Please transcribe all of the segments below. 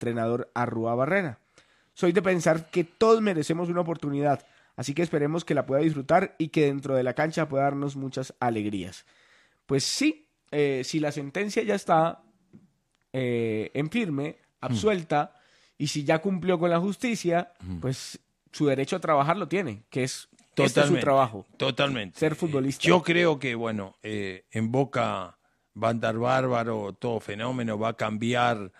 entrenador Arrua Barrera. Soy de pensar que todos merecemos una oportunidad, así que esperemos que la pueda disfrutar y que dentro de la cancha pueda darnos muchas alegrías. Pues sí, si la sentencia ya está en firme, absuelta, y si ya cumplió con la justicia, pues su derecho a trabajar lo tiene, que es este es su trabajo. Totalmente. Ser futbolista. Yo creo que, bueno, en Boca va a andar bárbaro, todo fenómeno, va a cambiar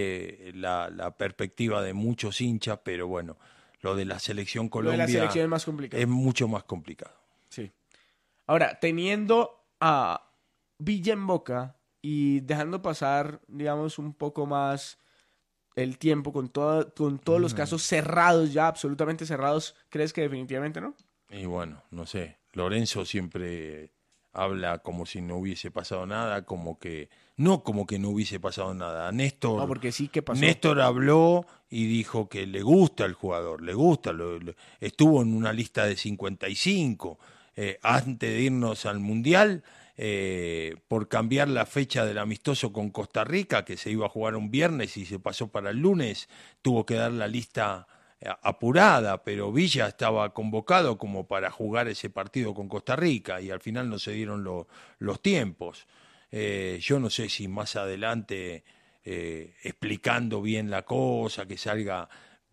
la perspectiva de muchos hinchas, pero bueno, lo de la selección Colombia Lo de la selección es más complicado. es mucho más complicado. Sí. Ahora, teniendo a Villa en Boca y dejando pasar, digamos, un poco más el tiempo con todos los casos cerrados, ya absolutamente cerrados, ¿crees que definitivamente no? Y bueno, no sé, Lorenzo siempre habla como si no hubiese pasado nada, como que no hubiese pasado nada. No, porque sí que pasó. Néstor habló y dijo que le gusta el jugador, le gusta, estuvo en una lista de 55 antes de irnos al Mundial. Por cambiar la fecha del amistoso con Costa Rica, que se iba a jugar un viernes y se pasó para el lunes, tuvo que dar la lista apurada, pero Villa estaba convocado como para jugar ese partido con Costa Rica y al final no se dieron los tiempos. Yo no sé si más adelante, explicando bien la cosa, que salga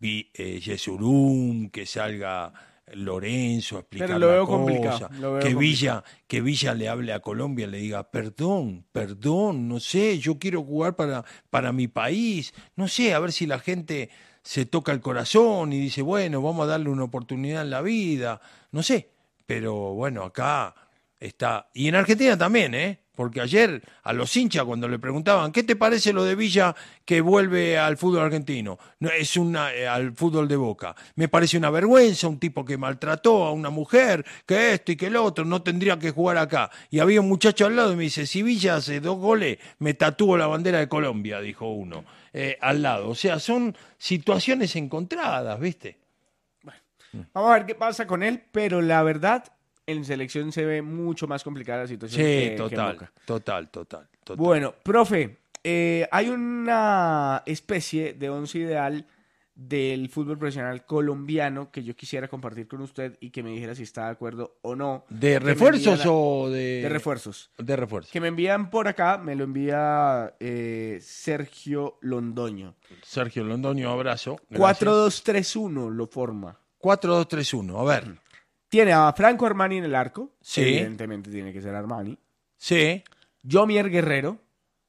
Yesurum, que salga Lorenzo a explicar pero lo la veo cosa, complicado, lo veo complicado. que Villa le hable a Colombia y le diga perdón, no sé, yo quiero jugar para mi país, no sé, a ver si la gente se toca el corazón y dice, bueno, vamos a darle una oportunidad en la vida, no sé, pero bueno, acá está, y en Argentina también, porque ayer a los hinchas cuando le preguntaban, ¿qué te parece lo de Villa que vuelve al fútbol argentino? No, al fútbol de Boca. Me parece una vergüenza, un tipo que maltrató a una mujer, que esto y que el otro, no tendría que jugar acá. Y había un muchacho al lado y me dice, si Villa hace 2 goles, me tatúo la bandera de Colombia, dijo uno, al lado. O sea, son situaciones encontradas, ¿viste? Vamos a ver qué pasa con él, pero la verdad, en selección se ve mucho más complicada la situación Sí, que en total. Boca. Bueno, profe, hay una especie de once ideal del fútbol profesional colombiano que yo quisiera compartir con usted y que me dijera si está de acuerdo o no. ¿De refuerzos o de...? De refuerzos. De refuerzos. Que me envían por acá, me lo envía Sergio Londoño. Sergio Londoño, abrazo. Gracias. 4-2-3-1 lo forma. 4-2-3-1, a ver. Tiene a Franco Armani en el arco. Sí. Evidentemente tiene que ser Armani. Sí. Yomier Guerrero.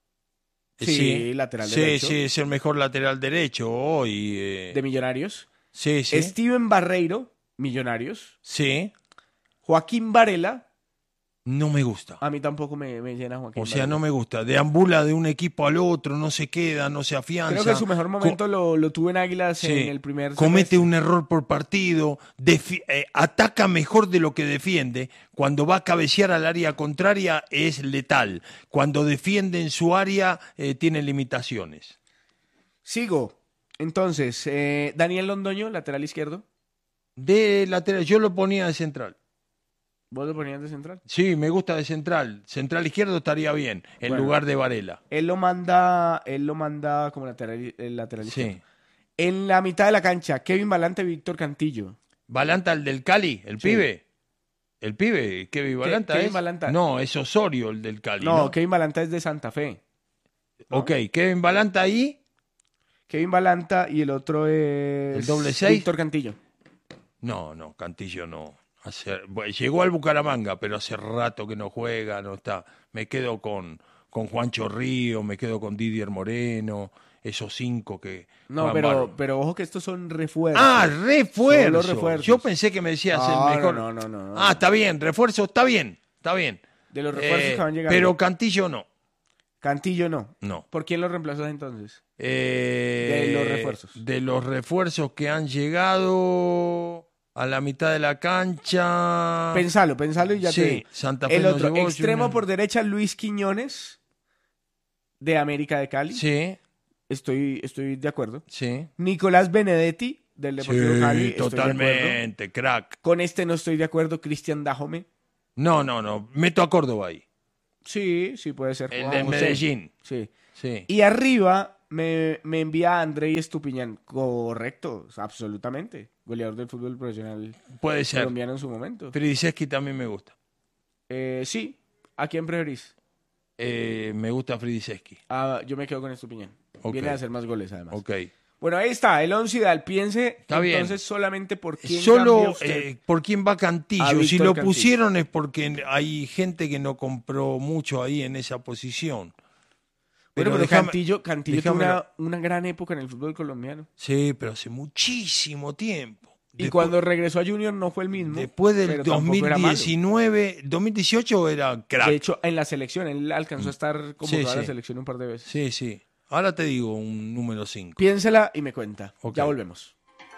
Sí, lateral derecho. Sí, es el mejor lateral derecho hoy. De Millonarios. Sí. Steven Barreiro, Millonarios. Sí. Joaquín Varela. No me gusta. A mí tampoco me llena Joaquín Varela. O sea, no me gusta. Deambula de un equipo al otro, no se queda, no se afianza. Creo que su mejor momento lo tuvo en Águilas en el primer semestre. Comete un error por partido, ataca mejor de lo que defiende. Cuando va a cabecear al área contraria es letal. Cuando defiende en su área tiene limitaciones. Sigo. Entonces, Daniel Londoño, lateral izquierdo. De lateral, yo lo ponía de central. ¿Vos lo ponías de central? Sí, me gusta de central. Central izquierdo estaría bien, en lugar de Varela. Él lo manda como lateral izquierdo. Sí. En la mitad de la cancha, Kevin Balanta y Víctor Cantillo. ¿Balanta el del Cali, el pibe? ¿El pibe? ¿Kevin Balanta Kevin Balanta. No, es Osorio el del Cali. No, Kevin Balanta es de Santa Fe. ¿No? Ok, Kevin Balanta ahí. Kevin Balanta y el otro es... ¿El doble 6? Víctor Cantillo. No, Cantillo no. Llegó al Bucaramanga, pero hace rato que no juega, no está. Me quedo con Juancho Río, me quedo con Didier Moreno, esos 5 que... No, pero ojo que estos son refuerzos. Ah, refuerzos. Son refuerzos. Yo pensé que me decías el mejor. No. Ah, está bien, refuerzo, está bien. De los refuerzos que van llegando. Pero Cantillo no. Cantillo no. No. ¿Por quién lo reemplazó entonces? De los refuerzos. De los refuerzos que han llegado a la mitad de la cancha. Pensalo y ya te digo. Santa Fe el otro, llegó, extremo por derecha, Luis Quiñones, de América de Cali. Sí. Estoy de acuerdo. Sí. Nicolás Benedetti, del Deportivo Cali. Totalmente, crack. Con este no estoy de acuerdo, Cristian Dajome. No. Meto a Córdoba ahí. Sí, puede ser. El de Medellín. Sí. Sí. Y arriba, me envía Andrei Estupiñán. Correcto, absolutamente. Goleador del fútbol profesional Puede ser. colombiano en su momento. Fridiseski también me gusta. Sí, ¿a quién preferís? Me gusta Fridiseski. Yo me quedo con Estupiñán. Ok. Viene a hacer más goles, además. Ok. Bueno, ahí está, el 11 ideal. Piense Está bien. entonces solamente por quién cambia Solo usted. por quién va Cantillo. A Si Víctor lo Cantillo. pusieron es porque hay gente que no compró mucho ahí en esa posición. Bueno, pero déjame- Cantillo tuvo déjamelo. una gran época en el fútbol colombiano. Sí, pero hace muchísimo tiempo. Y Después- cuando regresó a Junior no fue el mismo. Después del pero tampoco era malo. 2019, 2018 era crack. De hecho, en la selección, él alcanzó a estar convocado a la sí. selección un par de veces. Sí, sí. Ahora te digo un número 5. Piénsela y me cuenta. Ok. Ya volvemos.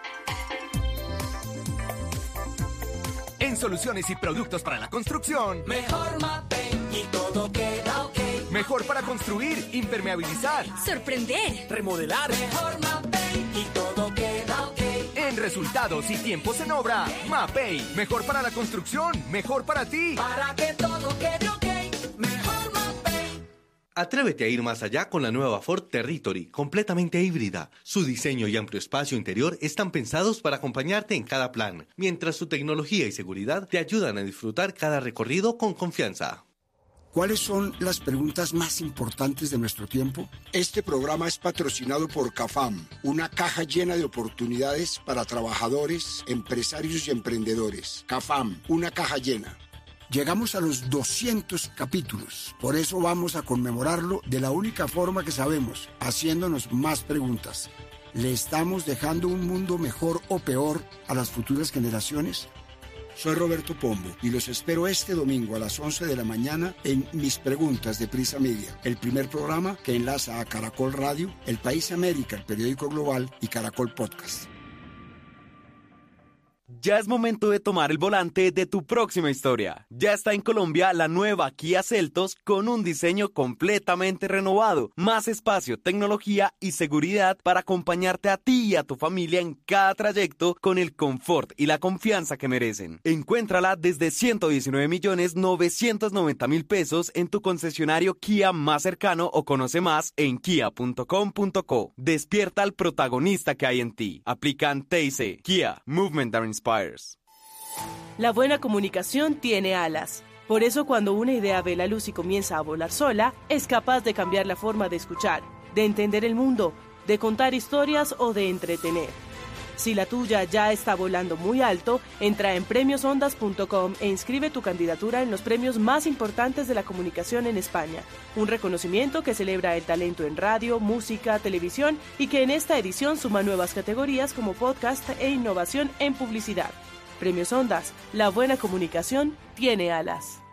En soluciones y productos para la construcción, Mejor Mapei y todo queda ok. mejor para construir, impermeabilizar, Sorprender. remodelar. Mejor Mapei y todo queda ok. En resultados y tiempos en obra, Mapei. Mejor para la construcción, mejor para ti. Para que todo quede ok. Mejor Mapei. Atrévete a ir más allá con la nueva Ford Territory, completamente híbrida. Su diseño y amplio espacio interior están pensados para acompañarte en cada plan, mientras su tecnología y seguridad te ayudan a disfrutar cada recorrido con confianza. ¿Cuáles son las preguntas más importantes de nuestro tiempo? Este programa es patrocinado por CAFAM, una caja llena de oportunidades para trabajadores, empresarios y emprendedores. CAFAM, una caja llena. Llegamos a los 200 capítulos, por eso vamos a conmemorarlo de la única forma que sabemos, haciéndonos más preguntas. ¿Le estamos dejando un mundo mejor o peor a las futuras generaciones? Soy Roberto Pombo y los espero este domingo a las 11 de la mañana en Mis Preguntas de Prisa Media, el primer programa que enlaza a Caracol Radio, El País América, el periódico global y Caracol Podcast. Ya es momento de tomar el volante de tu próxima historia. Ya está en Colombia la nueva Kia Seltos con un diseño completamente renovado, más espacio, tecnología y seguridad para acompañarte a ti y a tu familia en cada trayecto con el confort y la confianza que merecen. Encuéntrala desde 119.990.000 pesos en tu concesionario Kia más cercano o conoce más en kia.com.co. Despierta al protagonista que hay en ti. Aplican TIC. Kia, Movement that Inspires. La buena comunicación tiene alas. Por eso cuando una idea ve la luz y comienza a volar sola, es capaz de cambiar la forma de escuchar, de entender el mundo, de contar historias o de entretener. Si la tuya ya está volando muy alto, entra en premiosondas.com e inscribe tu candidatura en los premios más importantes de la comunicación en España. Un reconocimiento que celebra el talento en radio, música, televisión y que en esta edición suma nuevas categorías como podcast e innovación en publicidad. Premios Ondas, la buena comunicación tiene alas.